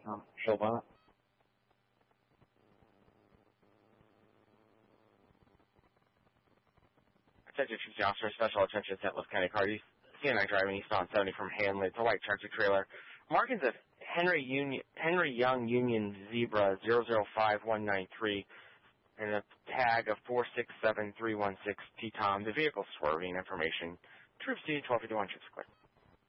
Show bot. Attention Chief Officer, special attention St. Louis County Car. CNI driving east on 70 from Hanley. It's a white tractor trailer. Markings of Henry Young Union Zebra 005193 and a tag of 467316 T-Tom. The vehicle swerving information. Troop C 1251 6 clear.